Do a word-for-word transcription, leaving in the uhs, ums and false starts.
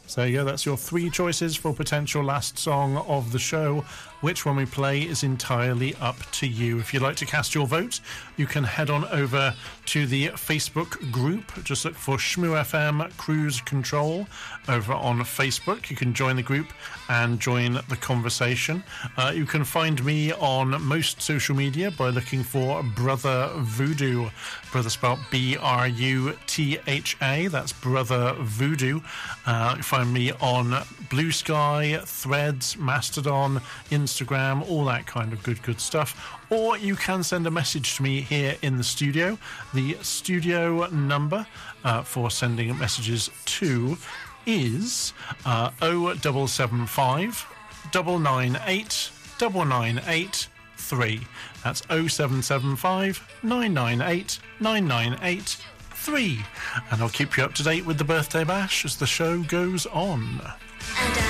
So yeah, that's your three choices for potential last song of the show. Which one we play is entirely up to you. If you'd like to cast your vote, you can head on over to the Facebook group. Just look for Shmoo F M Cruise Control over on Facebook. You can join the group and join the conversation. Uh, you can find me on most social media by looking for Brother Voodoo. Brother spelled B R U T H A. That's Brother Voodoo. Uh, you find me on Blue Sky, Threads, Mastodon, Instagram, all that kind of good, good stuff. Or you can send a message to me here in the studio. The studio number uh, for sending messages to is uh, oh seven seven five, nine nine eight, nine nine eight three. That's oh seven seven five, nine nine eight, nine nine eight three. And I'll keep you up to date with the birthday bash as the show goes on. And